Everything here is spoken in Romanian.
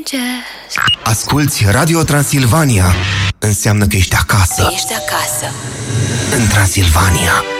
Asculți Radio Transilvania. Înseamnă că ești acasă. Ești acasă. În Transilvania.